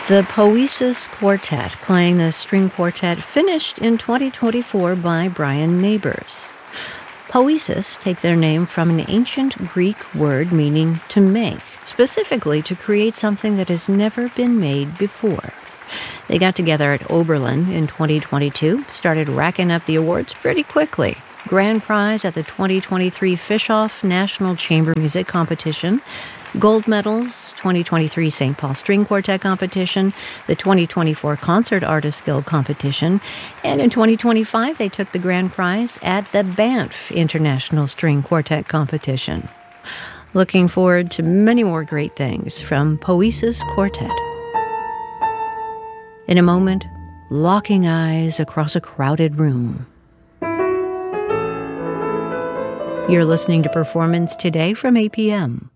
The Poesis Quartet, playing the string quartet finished in 2024 by Brian Neighbors. Poesis take their name from an ancient Greek word meaning to make, specifically to create something that has never been made before. They got together at Oberlin in 2022, started racking up the awards pretty quickly. Grand prize at the 2023 Fischoff National Chamber Music Competition, gold medals, 2023 St. Paul String Quartet Competition, the 2024 Concert Artists Guild Competition, and in 2025 they took the grand prize at the Banff International String Quartet Competition. Looking forward to many more great things from Poesis Quartet. In a moment, locking eyes across a crowded room. You're listening to Performance Today from APM.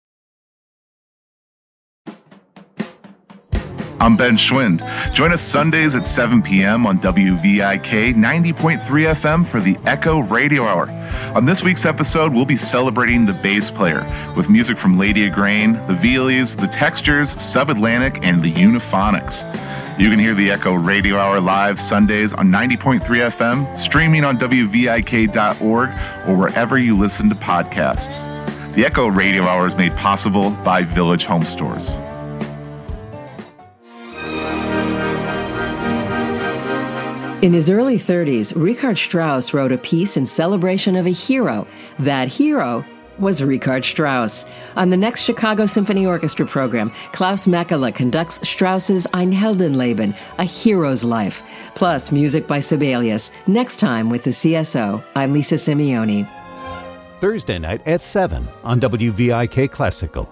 I'm Ben Schwind. Join us Sundays at 7 p.m. on WVIK 90.3 FM for the Echo Radio Hour. On this week's episode, we'll be celebrating the bass player with music from Lady Agrain, the Vealies, the Textures, Subatlantic, and the Euphonics. You can hear the Echo Radio Hour live Sundays on 90.3 FM, streaming on WVIK.org, or wherever you listen to podcasts. The Echo Radio Hour is made possible by Village Home Stores. In his early 30s, Richard Strauss wrote a piece in celebration of a hero. That hero was Richard Strauss. On the next Chicago Symphony Orchestra program, Klaus Mekela conducts Strauss's Ein Heldenleben, A Hero's Life, plus music by Sibelius. Next time with the CSO, I'm Lisa Simeone. Thursday night at 7 on WVIK Classical.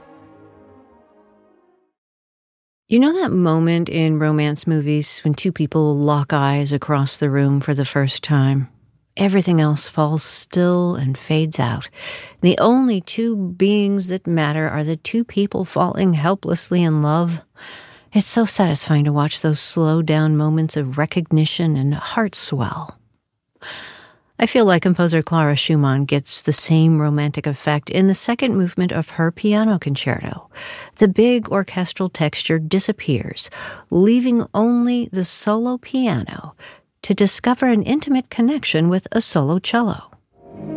You know that moment in romance movies when two people lock eyes across the room for the first time? Everything else falls still and fades out. The only two beings that matter are the two people falling helplessly in love. It's so satisfying to watch those slow down moments of recognition and heart swell. I feel like composer Clara Schumann gets the same romantic effect in the second movement of her piano concerto. The big orchestral texture disappears, leaving only the solo piano to discover an intimate connection with a solo cello.